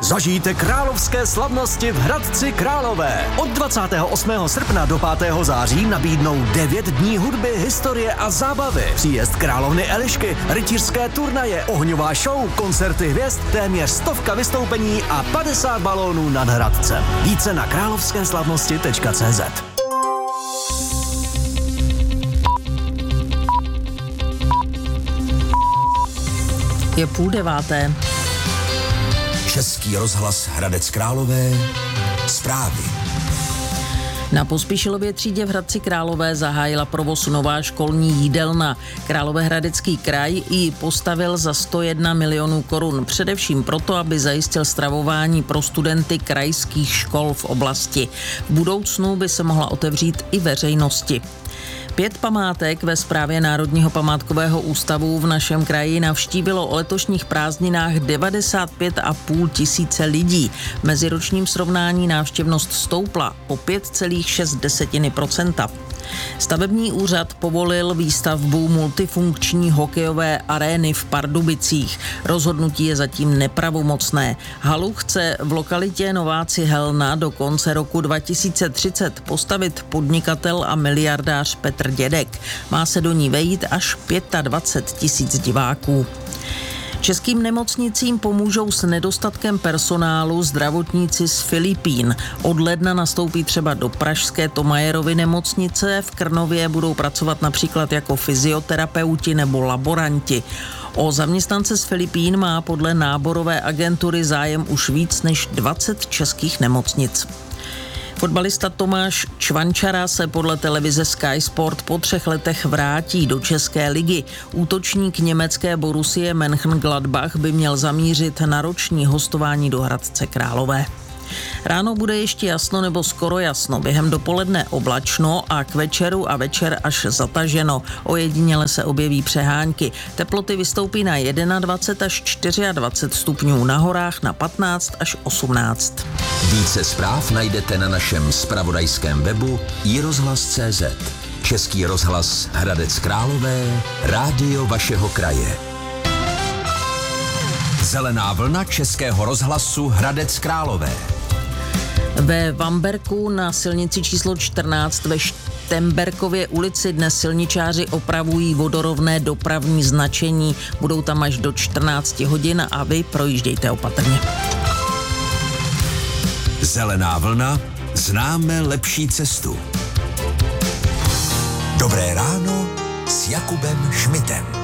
Zažijte královské slavnosti v Hradci Králové. Od 28. srpna do 5. září nabídnou 9 dní hudby, historie a zábavy. Příjezd královny Elišky, rytířské turnaje, ohňová show, koncerty hvězd, téměř 100 vystoupení a 50 balónů nad Hradcem. Více na královskéslavnosti.cz. Je 8:30. Český rozhlas Hradec Králové. Zprávy. Na Pospíšilově třídě v Hradci Králové zahájila provoz nová školní jídelna. Královéhradecký kraj ji postavil za 101 milionů korun. Především proto, aby zajistil stravování pro studenty krajských škol v oblasti. V budoucnu by se mohla otevřít i veřejnosti. 5 památek ve správě Národního památkového ústavu v našem kraji navštívilo o letošních prázdninách 95,5 tisíce lidí. V meziročním srovnání návštěvnost stoupla o 5,6%. Stavební úřad povolil výstavbu multifunkční hokejové arény v Pardubicích. Rozhodnutí je zatím nepravomocné. Halu chce v lokalitě Nová Cihelna do konce roku 2030 postavit podnikatel a miliardář Petr Dědek. Má se do ní vejít až 25 tisíc diváků. Českým nemocnicím pomůžou s nedostatkem personálu zdravotníci z Filipín. Od ledna nastoupí třeba do pražské Thomayerovy nemocnice, v Krnově budou pracovat například jako fyzioterapeuti nebo laboranti. O zaměstnance z Filipín má podle náborové agentury zájem už víc než 20 českých nemocnic. Fotbalista Tomáš Čvančara se podle televize Sky Sport po 3 letech vrátí do České ligy. Útočník německé Borussie Mönchengladbach by měl zamířit na roční hostování do Hradce Králové. Ráno bude ještě jasno nebo skoro jasno, během dopoledne oblačno a k večeru a večer až zataženo. Ojediněle se objeví přehánky. Teploty vystoupí na 21 až 24 stupňů, na horách na 15 až 18. Více zpráv najdete na našem zpravodajském webu iRozhlas.cz. Český rozhlas Hradec Králové, rádio vašeho kraje. Zelená vlna Českého rozhlasu Hradec Králové. Ve Vamberku na silnici číslo 14 ve Štemberkově ulici dnes silničáři opravují vodorovné dopravní značení. Budou tam až do 14 hodin a vy projíždějte opatrně. Zelená vlna, známe lepší cestu. Dobré ráno s Jakubem Šmitem.